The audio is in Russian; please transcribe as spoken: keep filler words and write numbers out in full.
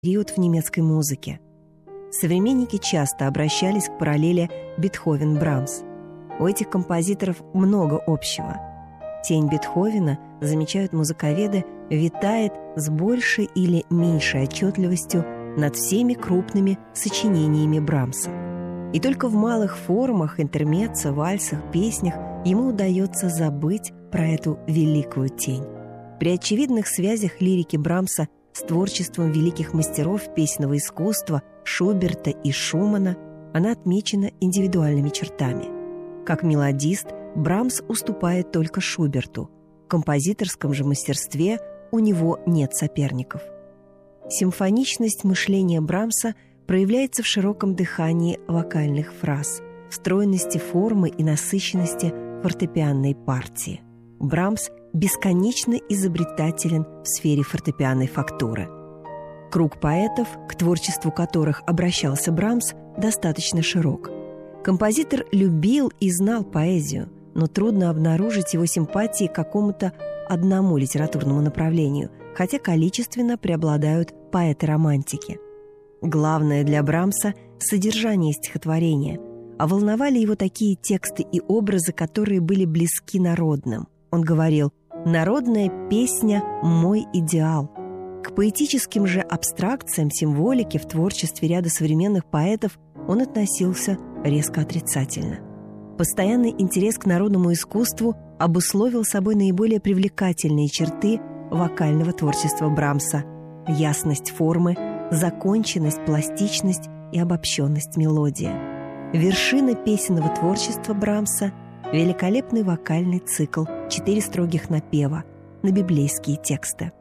период в немецкой музыке. Современники часто обращались к параллели Бетховен-Брамс. У этих композиторов много общего. Тень Бетховена, замечают музыковеды, витает с большей или меньшей отчетливостью над всеми крупными сочинениями Брамса. И только в малых формах, интермеццо, вальсах, песнях ему удается забыть про эту великую тень. При очевидных связях лирики Брамса с творчеством великих мастеров песенного искусства Шуберта и Шумана она отмечена индивидуальными чертами. Как мелодист Брамс уступает только Шуберту. В композиторском же мастерстве у него нет соперников. Симфоничность мышления Брамса проявляется в широком дыхании вокальных фраз, в стройности формы и насыщенности фортепианной партии. Брамс бесконечно изобретателен в сфере фортепианной фактуры. Круг поэтов, к творчеству которых обращался Брамс, достаточно широк. Композитор любил и знал поэзию, но трудно обнаружить его симпатии к какому-то одному литературному направлению, хотя количественно преобладают поэты-романтики. Главное для Брамса – содержание стихотворения, а волновали его такие тексты и образы, которые были близки народным. Он говорил: «Народная песня – мой идеал». К поэтическим же абстракциям, символике в творчестве ряда современных поэтов он относился резко отрицательно. Постоянный интерес к народному искусству обусловил собой наиболее привлекательные черты вокального творчества Брамса – ясность формы, законченность, пластичность и обобщенность мелодии. Вершина песенного творчества Брамса – великолепный вокальный цикл «Четыре строгих напева» на библейские тексты.